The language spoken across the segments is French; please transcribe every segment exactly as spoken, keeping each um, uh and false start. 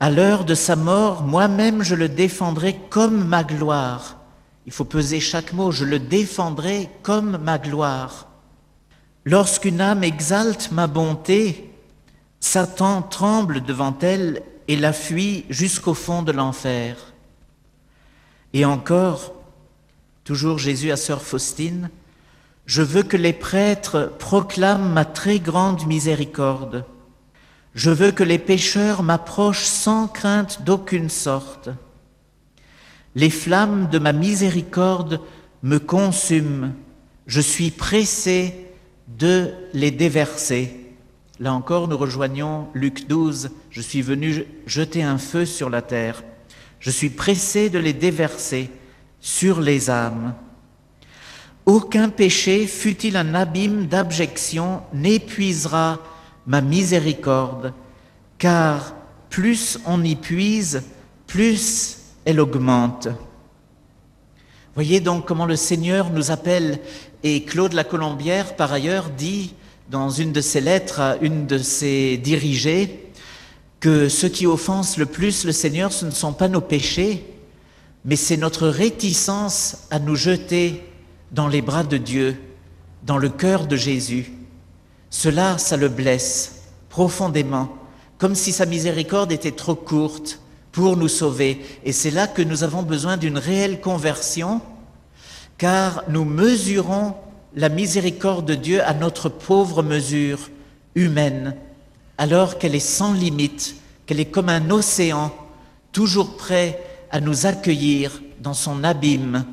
À l'heure de sa mort, moi-même je le défendrai comme ma gloire. Il faut peser chaque mot, je le défendrai comme ma gloire. Lorsqu'une âme exalte ma bonté, Satan tremble devant elle et la fuit jusqu'au fond de l'enfer. Et encore, toujours Jésus à sœur Faustine, je veux que les prêtres proclament ma très grande miséricorde. Je veux que les pécheurs m'approchent sans crainte d'aucune sorte. Les flammes de ma miséricorde me consument. Je suis pressé de les déverser. Là encore, nous rejoignons Luc douze. Je suis venu jeter un feu sur la terre. Je suis pressé de les déverser sur les âmes. Aucun péché, fût-il un abîme d'abjection, n'épuisera ma miséricorde, car plus on y puise, plus elle augmente. Voyez donc comment le Seigneur nous appelle, et Claude Lacolombière, par ailleurs, dit dans une de ses lettres à une de ses dirigées que ce qui offense le plus le Seigneur, ce ne sont pas nos péchés, mais c'est notre réticence à nous jeter dans les bras de Dieu, dans le cœur de Jésus. Cela, ça le blesse profondément, comme si sa miséricorde était trop courte pour nous sauver. Et c'est là que nous avons besoin d'une réelle conversion, car nous mesurons la miséricorde de Dieu à notre pauvre mesure humaine, alors qu'elle est sans limite, qu'elle est comme un océan, toujours prêt à nous accueillir dans son abîme.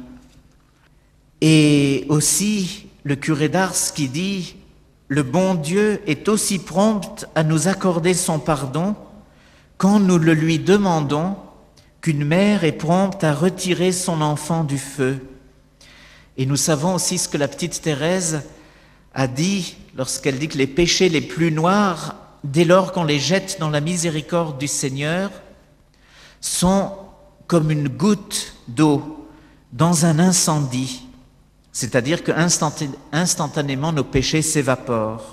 Et aussi le curé d'Ars qui dit « Le bon Dieu est aussi prompt à nous accorder son pardon quand nous le lui demandons qu'une mère est prompte à retirer son enfant du feu. » Et nous savons aussi ce que la petite Thérèse a dit lorsqu'elle dit que les péchés les plus noirs, dès lors qu'on les jette dans la miséricorde du Seigneur, sont comme une goutte d'eau dans un incendie. C'est-à-dire que instantanément nos péchés s'évaporent.